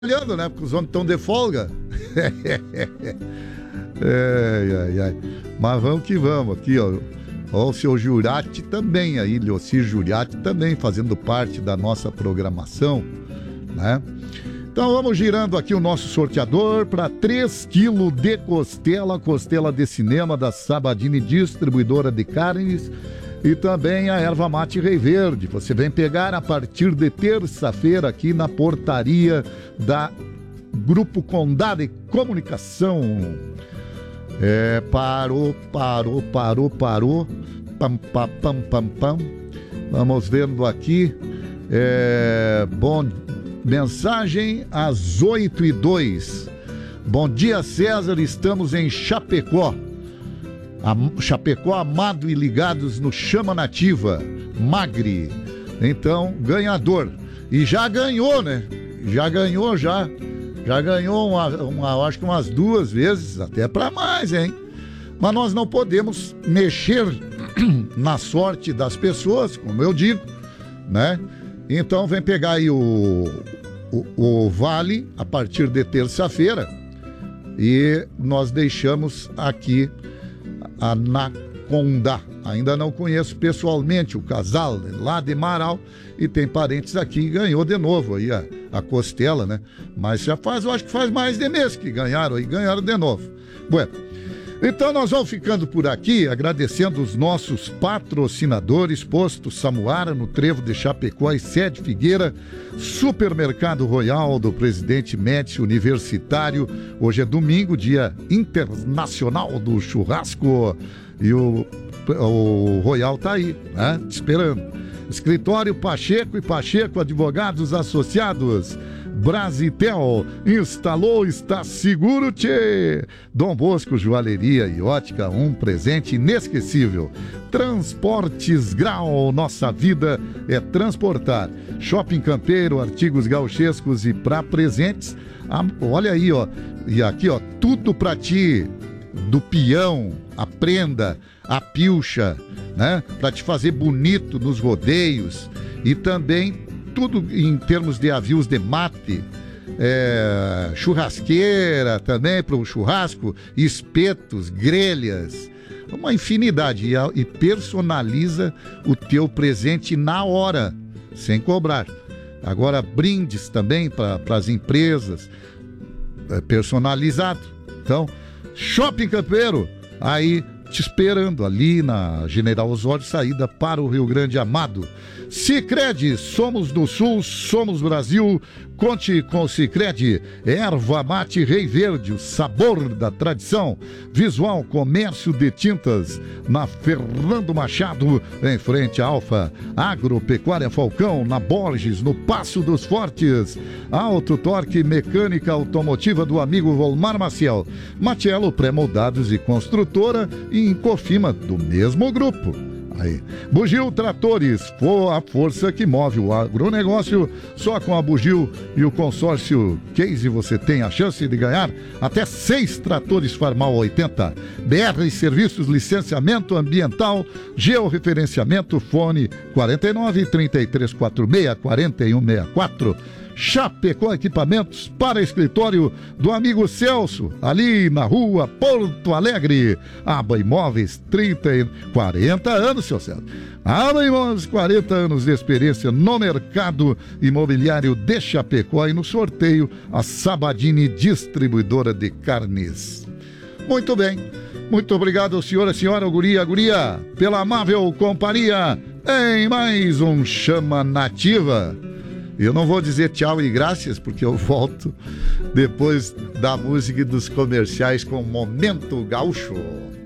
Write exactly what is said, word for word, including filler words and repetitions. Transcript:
trabalhando, né? Porque os homens estão de folga. Ai, ai, ai. Mas vamos que vamos aqui, ó. Ó, o seu Jurati também aí, Leocir Jurati também fazendo parte da nossa programação, né? Então vamos girando aqui o nosso sorteador para três quilos de costela, costela de cinema da Sabadini Distribuidora de Carnes e também a erva mate Rei Verde. Você vem pegar a partir de terça-feira aqui na portaria da Grupo Condado de Comunicação. É, parou, parou, parou, parou. Pam, pam, pam, pam, pam. Vamos vendo aqui. É, bom, mensagem às oito e dois. Bom dia, César. Estamos em Chapecó. A, Chapecó, amado e ligados no Chama Nativa. Magri. Então, ganhador. E já ganhou, né? Já ganhou, já. Já ganhou, uma, uma, acho que umas duas vezes, até para mais, hein? Mas nós não podemos mexer na sorte das pessoas, como eu digo, né? Então vem pegar aí o, o, o vale a partir de terça-feira e nós deixamos aqui a Anaconda. Ainda não conheço pessoalmente o casal lá de Marau e tem parentes aqui e ganhou de novo aí a, a costela, né? Mas já faz, eu acho que faz mais de mês que ganharam aí, ganharam de novo. Bueno, então nós vamos ficando por aqui, agradecendo os nossos patrocinadores, Posto Samuara, no Trevo de Chapecó e Sede Figueira, Supermercado Royal do Presidente Médici Universitário. Hoje é domingo, dia internacional do churrasco, e o, o Royal tá aí, né? Te esperando. Escritório Pacheco e Pacheco Advogados Associados. Brasitel, instalou, está seguro, tchê. Dom Bosco Joalheria e Ótica, um presente inesquecível. Transportes Grau, nossa vida é transportar. Shopping Campeiro, artigos gauchescos e pra presentes. Ah, olha aí, ó, e aqui, ó, tudo pra ti, do peão, a prenda, a pilcha, né? Pra te fazer bonito nos rodeios e também tudo em termos de avios de mate, é, churrasqueira também para o churrasco, espetos, grelhas, uma infinidade, e, e personaliza o teu presente na hora, sem cobrar. Agora brindes também para as empresas, é, personalizado. Então, Shopping Campeiro, aí te esperando ali na General Osório, saída para o Rio Grande Amado. Sicredi, somos do Sul, somos Brasil. Conte com o Sicredi. Erva mate Rei Verde, o sabor da tradição. Visual Comércio de Tintas, na Fernando Machado, em frente à Alfa. Agropecuária Falcão, na Borges, no Passo dos Fortes. Auto Torque Mecânica Automotiva do amigo Volmar Maciel. Matiello Pré-Moldados e Construtora, e Incofima, do mesmo grupo. Aí. Bugio Tratores, for a força que move o agronegócio. Só com a Bugio e o consórcio Case você tem a chance de ganhar até seis tratores Farmal oitenta. B R Serviços, licenciamento ambiental, georreferenciamento, fone quarenta e nove, trinta e três quarenta e seis, quarenta e um sessenta e quatro. Chapecó Equipamentos para escritório do amigo Celso, ali na rua Porto Alegre. Aba Imóveis, trinta, quarenta anos, seu Celso. Aba Imóveis, quarenta anos de experiência no mercado imobiliário de Chapecó, e no sorteio a Sabadini Distribuidora de Carnes. Muito bem, muito obrigado, senhora, senhora, guria, guria, pela amável companhia em mais um Chama Nativa. Eu não vou dizer tchau e graças, porque eu volto depois da música e dos comerciais com Momento Gaúcho.